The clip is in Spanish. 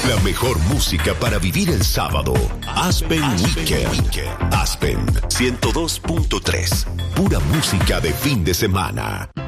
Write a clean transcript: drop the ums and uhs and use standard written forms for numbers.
La mejor música para vivir el sábado. Aspen Weekend. Aspen 102.3. Pura música de fin de semana.